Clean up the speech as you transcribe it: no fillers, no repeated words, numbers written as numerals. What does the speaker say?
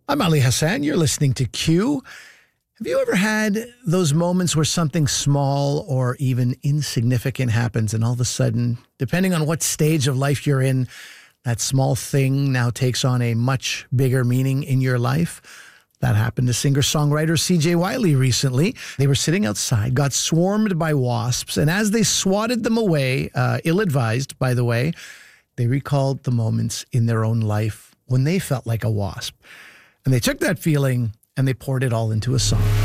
I'm Ali Hassan. You're listening to Q. Have you ever had those moments where something small or even insignificant happens and all of a sudden, depending on what stage of life you're in, that small thing now takes on a much bigger meaning in your life? That happened to singer-songwriter CJ Wiley recently. They were sitting outside, got swarmed by wasps, and as they swatted them away, ill-advised, by the way, they recalled the moments in their own life when they felt like a wasp. And they took that feeling and they poured it all into a song.